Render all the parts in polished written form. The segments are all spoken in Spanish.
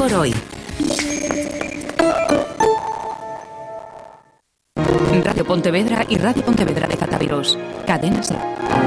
por hoy. Radio Pontevedra y Radio Pontevedra de Catavirós. Cadena SER.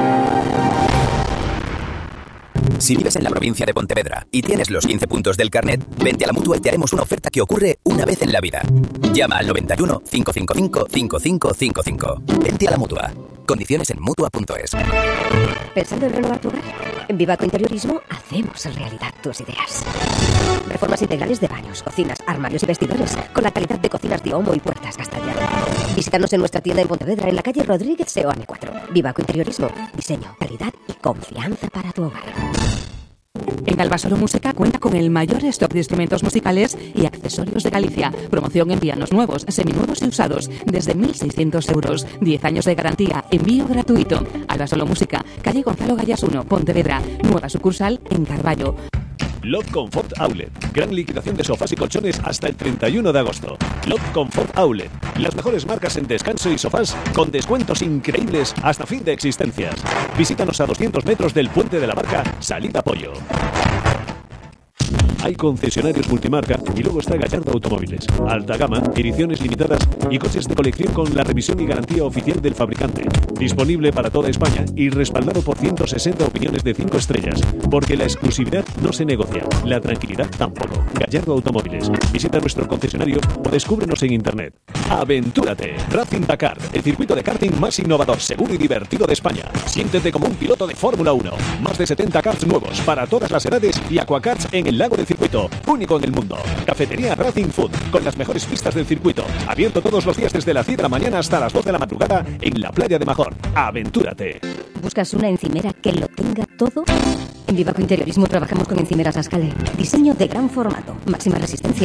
Si vives en la provincia de Pontevedra y tienes los 15 puntos del carnet, vente a la Mutua y te haremos una oferta que ocurre una vez en la vida. Llama al 91 555 5555. Vente a la Mutua. Condiciones en Mutua.es. ¿Pensando en renovar tu hogar? En Vivaco Interiorismo hacemos realidad tus ideas. Reformas integrales de baños, cocinas, armarios y vestidores con la calidad de cocinas Diomo y puertas Castellano. Visítanos en nuestra tienda en Pontevedra, en la calle Rodríguez Seoane 4. Vivaco Interiorismo. Diseño, calidad y confianza para tu hogar. En Albasoro Música cuenta con el mayor stock de instrumentos musicales y accesorios de Galicia. Promoción en pianos nuevos, seminuevos y usados desde 1.600 euros. 10 años de garantía, envío gratuito. Albasoro Música, calle Gonzalo Gallas 1, Pontevedra. Nueva sucursal en Carballo. Love Comfort Outlet. Gran liquidación de sofás y colchones hasta el 31 de agosto. Love Comfort Outlet. Las mejores marcas en descanso y sofás con descuentos increíbles hasta fin de existencias. Visítanos a 200 metros del puente de la Barca, salida Pollo. Hay concesionarios multimarca y luego está Gallardo Automóviles. Alta gama, ediciones limitadas y coches de colección con la revisión y garantía oficial del fabricante. Disponible para toda España y respaldado por 160 opiniones de 5 estrellas. Porque la exclusividad no se negocia, la tranquilidad tampoco. Gallardo Automóviles. Visita nuestro concesionario o descúbrenos en internet. ¡Aventúrate! Racing Dakar, el circuito de karting más innovador, seguro y divertido de España. Siéntete como un piloto de Fórmula 1. Más de 70 karts nuevos para todas las edades y aquakarts en el lago del circuito, único en el mundo. Cafetería Racing Food, con las mejores pistas del circuito. Abierto todos los días desde las 10 de la mañana hasta las 2 de la madrugada en la playa de Majón. ¡Aventúrate! ¿Buscas una encimera que lo tenga todo? En Vivaco Interiorismo trabajamos con encimeras Ascale. Diseño de gran formato, máxima resistencia